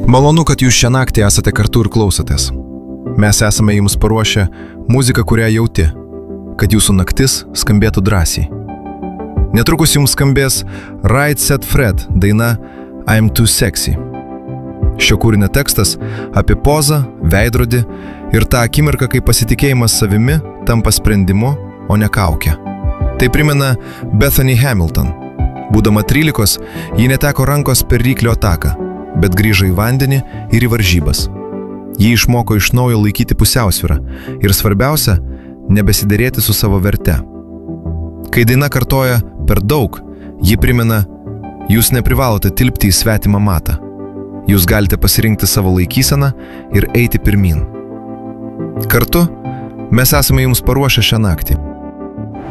Malonu, kad jūs šią naktį esate kartu ir klausotės. Mes esame jums paruošę muziką, kurią jauti, kad jūsų naktis skambėtų drąsiai. Netrukus jums skambės Right Said Fred daina I'm Too Sexy. Šio kūrinio tekstas apie pozą, veidrodį ir tą akimirką, kai pasitikėjimas savimi tampa sprendimu, o ne kauke. Tai primena Bethany Hamilton. Būdama 13, ji neteko rankos per ryklio taką, bet grįžo į vandenį ir į varžybas. Ji išmoko iš naujo laikyti pusiausvyrą ir svarbiausia, nebesiderėti su savo verte. Kai daina kartoja per daug, ji primena, jūs neprivalote tilpti į svetimą matą. Jūs galite pasirinkti savo laikyseną ir eiti pirmyn. Kartu mes esame jums paruošę šią naktį.